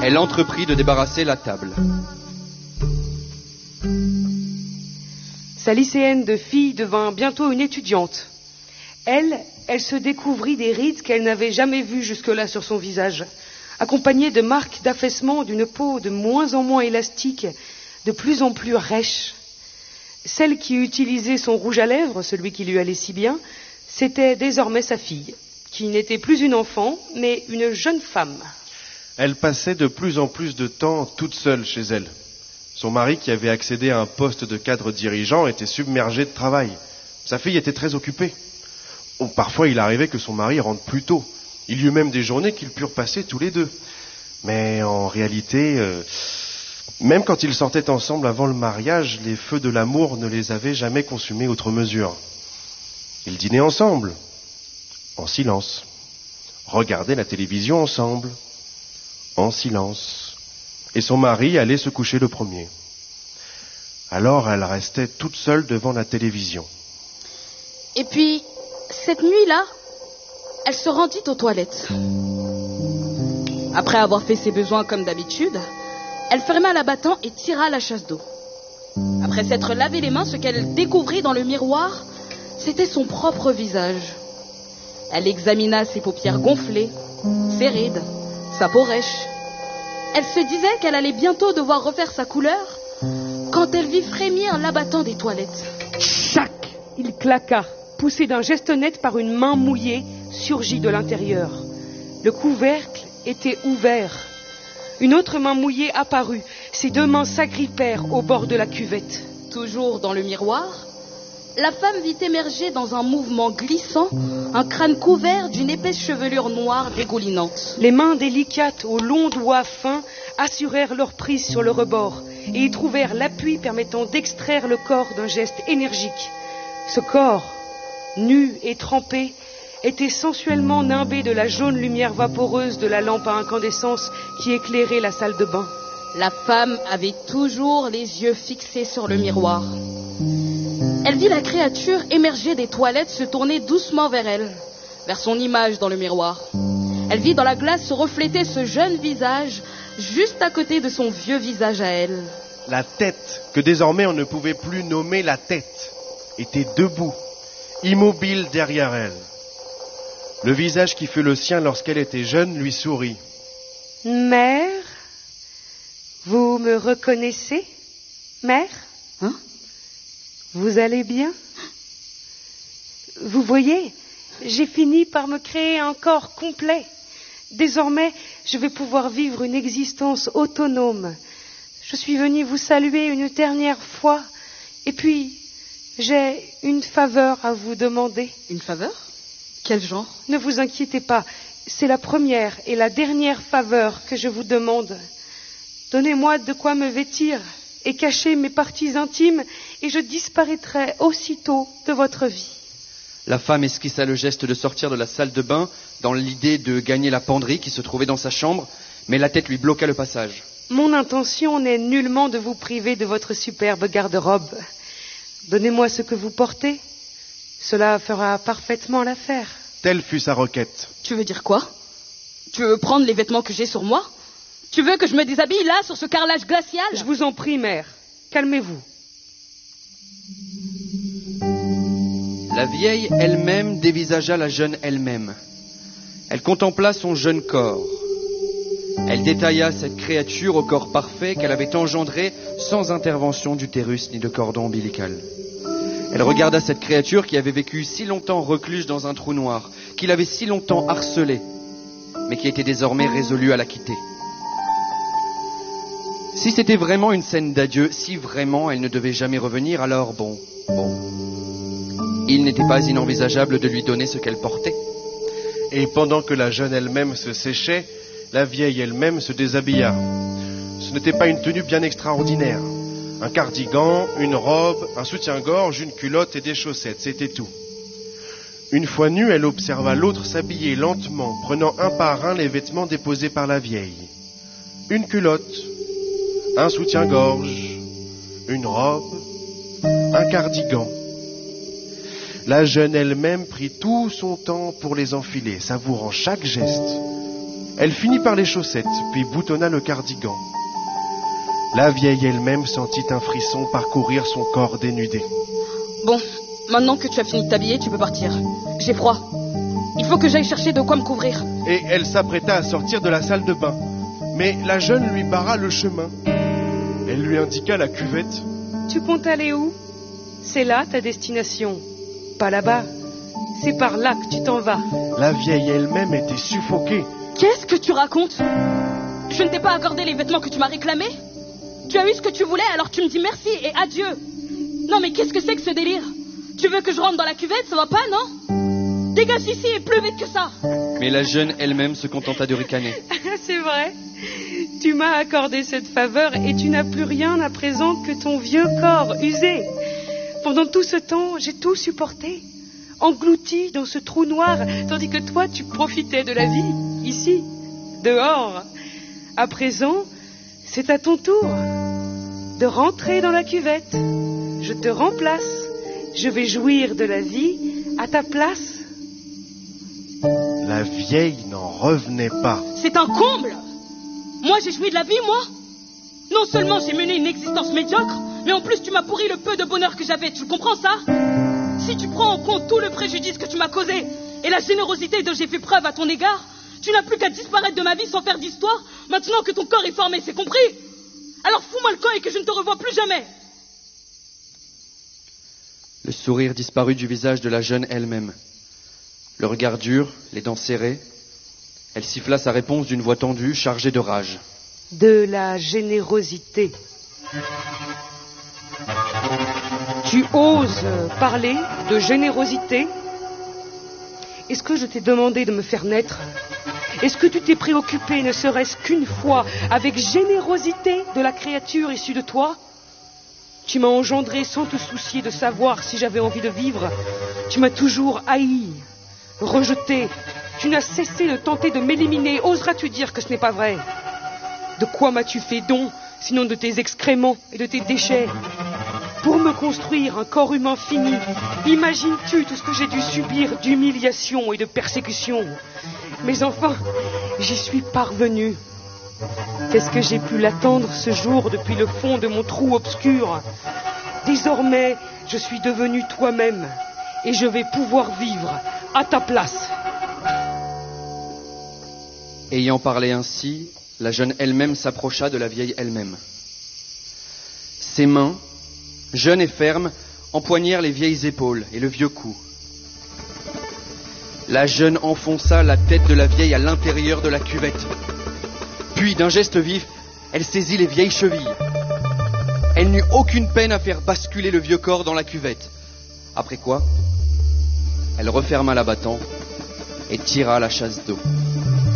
Elle entreprit de débarrasser la table. Sa lycéenne de fille devint bientôt une étudiante. Elle se découvrit des rides qu'elle n'avait jamais vues jusque-là sur son visage, accompagnées de marques d'affaissement d'une peau de moins en moins élastique, de plus en plus rêche. Celle qui utilisait son rouge à lèvres, celui qui lui allait si bien, c'était désormais sa fille, qui n'était plus une enfant, mais une jeune femme. Elle passait de plus en plus de temps toute seule chez elle. Son mari, qui avait accédé à un poste de cadre dirigeant, était submergé de travail. Sa fille était très occupée. Parfois, il arrivait que son mari rentre plus tôt. Il y eut même des journées qu'ils purent passer tous les deux. Mais en réalité, même quand ils sortaient ensemble avant le mariage, les feux de l'amour ne les avaient jamais consumés outre mesure. Ils dînaient ensemble, en silence. Regardaient la télévision ensemble, en silence. Et son mari allait se coucher le premier. Alors elle restait toute seule devant la télévision. Et puis, cette nuit-là, elle se rendit aux toilettes. Après avoir fait ses besoins comme d'habitude, elle ferma l'abattant et tira la chasse d'eau. Après s'être lavé les mains, ce qu'elle découvrit dans le miroir, c'était son propre visage. Elle examina ses paupières gonflées, ses rides, sa peau rêche. Elle se disait qu'elle allait bientôt devoir refaire sa couleur quand elle vit frémir l'abattant des toilettes. Chac! Il claqua, poussé d'un geste net par une main mouillée, surgit de l'intérieur. Le couvercle était ouvert. Une autre main mouillée apparut. Ses deux mains s'agrippèrent au bord de la cuvette. Toujours dans le miroir, la femme vit émerger dans un mouvement glissant un crâne couvert d'une épaisse chevelure noire dégoulinante. Les mains délicates aux longs doigts fins assurèrent leur prise sur le rebord et y trouvèrent l'appui permettant d'extraire le corps d'un geste énergique. Ce corps, nu et trempé, était sensuellement nimbé de la jaune lumière vaporeuse de la lampe à incandescence qui éclairait la salle de bain. La femme avait toujours les yeux fixés sur le miroir. Elle vit la créature émerger des toilettes se tourner doucement vers elle, vers son image dans le miroir. Elle vit dans la glace se refléter ce jeune visage juste à côté de son vieux visage à elle. La tête, que désormais on ne pouvait plus nommer la tête, était debout, immobile derrière elle. Le visage qui fut le sien lorsqu'elle était jeune lui sourit. Mère, vous me reconnaissez, mère? Hein? Vous allez bien? Vous voyez, j'ai fini par me créer un corps complet. Désormais, je vais pouvoir vivre une existence autonome. Je suis venue vous saluer une dernière fois. Et puis, j'ai une faveur à vous demander. Une faveur? Quel genre? Ne vous inquiétez pas, c'est la première et la dernière faveur que je vous demande. Donnez-moi de quoi me vêtir et cacher mes parties intimes, et je disparaîtrai aussitôt de votre vie. La femme esquissa le geste de sortir de la salle de bain dans l'idée de gagner la penderie qui se trouvait dans sa chambre, mais la tête lui bloqua le passage. Mon intention n'est nullement de vous priver de votre superbe garde-robe. Donnez-moi ce que vous portez. Cela fera parfaitement l'affaire. Telle fut sa requête. Tu veux dire quoi? Tu veux prendre les vêtements que j'ai sur moi? Tu veux que je me déshabille là, sur ce carrelage glacial? Je vous en prie, mère. Calmez-vous. La vieille elle-même dévisagea la jeune elle-même. Elle contempla son jeune corps. Elle détailla cette créature au corps parfait qu'elle avait engendré sans intervention d'utérus ni de cordon ombilical. Elle regarda cette créature qui avait vécu si longtemps recluse dans un trou noir, qui l'avait si longtemps harcelée, mais qui était désormais résolue à la quitter. Si c'était vraiment une scène d'adieu, si vraiment elle ne devait jamais revenir, alors bon. Il n'était pas inenvisageable de lui donner ce qu'elle portait. Et pendant que la jeune elle-même se séchait, la vieille elle-même se déshabilla. Ce n'était pas une tenue bien extraordinaire. Un cardigan, une robe, un soutien-gorge, une culotte et des chaussettes, c'était tout. Une fois nue, elle observa l'autre s'habiller lentement, prenant un par un les vêtements déposés par la vieille. Une culotte, un soutien-gorge, une robe, un cardigan. La jeune elle-même prit tout son temps pour les enfiler, savourant chaque geste, Elle finit par les chaussettes, puis boutonna le cardigan. La vieille elle-même sentit un frisson parcourir son corps dénudé. Bon, maintenant que tu as fini de t'habiller, tu peux partir. J'ai froid. Il faut que j'aille chercher de quoi me couvrir. Et elle s'apprêta à sortir de la salle de bain. Mais la jeune lui barra le chemin. Elle lui indiqua la cuvette. Tu comptes aller où? C'est là ta destination. Pas là-bas. C'est par là que tu t'en vas. La vieille elle-même était suffoquée. Qu'est-ce que tu racontes? Je ne t'ai pas accordé les vêtements que tu m'as réclamés? Tu as eu ce que tu voulais, alors tu me dis merci et adieu. Non mais qu'est-ce que c'est que ce délire? Tu veux que je rentre dans la cuvette, ça va pas, non? Dégage d'ici et plus vite que ça. Mais la jeune elle-même se contenta de ricaner. C'est vrai. Tu m'as accordé cette faveur et tu n'as plus rien à présent que ton vieux corps usé. Pendant tout ce temps, j'ai tout supporté, englouti dans ce trou noir, tandis que toi, tu profitais de la vie, ici, dehors. À présent, c'est à ton tour de rentrer dans la cuvette. Je te remplace. Je vais jouir de la vie à ta place. La vieille n'en revenait pas. C'est un comble. Moi, j'ai joui de la vie, moi. Non seulement j'ai mené une existence médiocre, mais en plus tu m'as pourri le peu de bonheur que j'avais. Tu comprends ça? Si tu prends en compte tout le préjudice que tu m'as causé et la générosité dont j'ai fait preuve à ton égard, tu n'as plus qu'à disparaître de ma vie sans faire d'histoire, maintenant que ton corps est formé, c'est compris? Alors fous-moi le camp et que je ne te revoie plus jamais. Le sourire disparut du visage de la jeune elle-même. Le regard dur, les dents serrées, elle siffla sa réponse d'une voix tendue, chargée de rage. De la générosité. Tu oses parler de générosité? Est-ce que je t'ai demandé de me faire naître? Est-ce que tu t'es préoccupé, ne serait-ce qu'une fois, avec générosité de la créature issue de toi? Tu m'as engendré sans te soucier de savoir si j'avais envie de vivre. Tu m'as toujours haï, rejeté. Tu n'as cessé de tenter de m'éliminer. Oseras-tu dire que ce n'est pas vrai? De quoi m'as-tu fait don, sinon de tes excréments et de tes déchets? Pour me construire un corps humain fini, imagines-tu tout ce que j'ai dû subir d'humiliation et de persécution? Mais enfin, j'y suis parvenu. Est-ce que j'ai pu l'attendre ce jour depuis le fond de mon trou obscur? Désormais, je suis devenu toi-même et je vais pouvoir vivre à ta place. Ayant parlé ainsi, la jeune elle-même s'approcha de la vieille elle-même. Ses mains, jeunes et fermes, empoignèrent les vieilles épaules et le vieux cou. La jeune enfonça la tête de la vieille à l'intérieur de la cuvette. Puis, d'un geste vif, elle saisit les vieilles chevilles. Elle n'eut aucune peine à faire basculer le vieux corps dans la cuvette. Après quoi, elle referma l'abattant et tira la chasse d'eau.